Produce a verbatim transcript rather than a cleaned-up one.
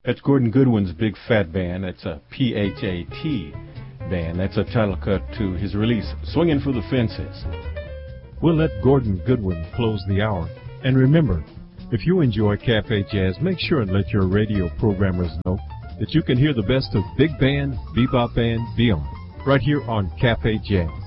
That's Gordon Goodwin's Big Phat Band. That's a P H A T band. That's a title cut to his release, Swinging for the Fences. We'll let Gordon Goodwin close the hour. And remember, if you enjoy Cafe Jazz, make sure and let your radio programmers know that you can hear the best of big band, bebop, and beyond right here on Cafe Jazz.